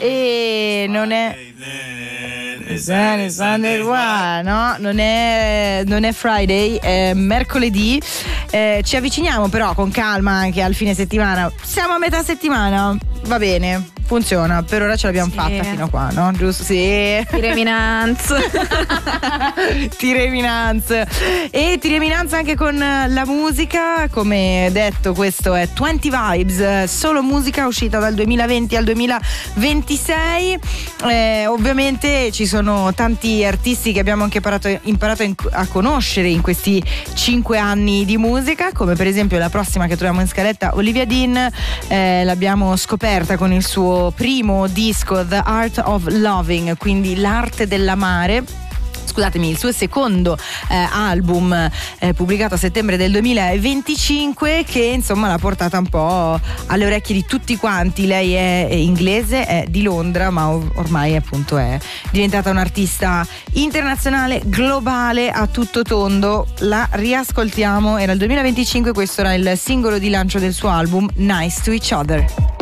e non è no, non è Friday, è mercoledì. Ci avviciniamo però con calma anche al fine settimana. Siamo a metà settimana, va bene, funziona, per ora ce l'abbiamo fatta fino a qua, no? Giusto? Sì. Tireminanza. Tireminanza. E tireminanza anche con la musica. Come detto, questo è 20 Vibes, solo musica uscita dal 2020 al 2026. Ovviamente ci sono tanti artisti che abbiamo anche imparato a conoscere in questi 5 anni di musica, come per esempio la prossima che troviamo in scaletta, Olivia Dean. L'abbiamo scoperta con il suo primo disco, The Art of Loving, quindi l'arte dell'amare. Scusatemi, il suo secondo album pubblicato a settembre del 2025, che insomma l'ha portata un po' alle orecchie di tutti quanti. Lei è inglese, è di Londra, ma ormai appunto è diventata un'artista internazionale, globale, a tutto tondo. La riascoltiamo, era il 2025, questo era il singolo di lancio del suo album Nice to Each Other.